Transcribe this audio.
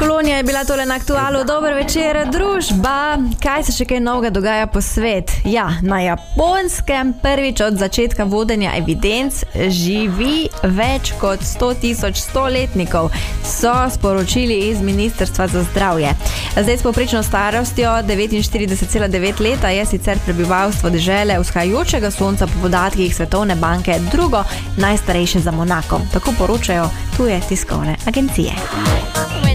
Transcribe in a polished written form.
Kolonija je bila tole na Aktualu. Dober večer, družba. Kaj se še kaj novega dogaja po svet? Ja, na Japonskem prvič od začetka vodenja evidenc živi več kot 100.000 stoletnikov, so sporočili iz Ministrstva za zdravje. Zdaj s povprečno starostjo 49,9 leta je sicer prebivalstvo dežele vzhajajočega sonca po podatkih Svetovne banke drugo najstarejše za Monakom. Tako poročajo tuje tiskovne agencije.